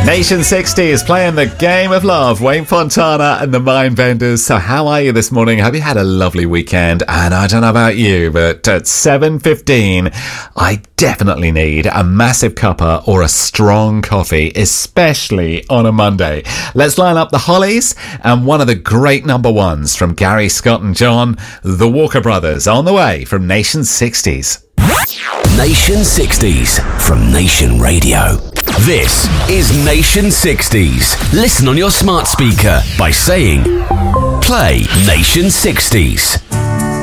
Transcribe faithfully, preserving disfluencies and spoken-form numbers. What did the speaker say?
Nation sixty is playing the game of love. Wayne Fontana and the Mindbenders. So how are you this morning? Have you had a lovely weekend? And I don't know about you, but at seven fifteen, I definitely need a massive cuppa or a strong coffee, especially on a Monday. Let's line up the Hollies and one of the great number ones from Gary, Scott and John, the Walker Brothers, on the way from Nation sixties. Nation sixties from Nation Radio. This is Nation sixties. Listen on your smart speaker by saying, play Nation sixties.